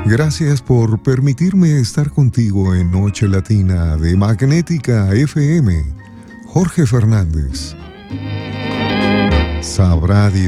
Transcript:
Gracias por permitirme estar contigo en Noche Latina de Magnética FM. Jorge Fernández. Sabrá Dios.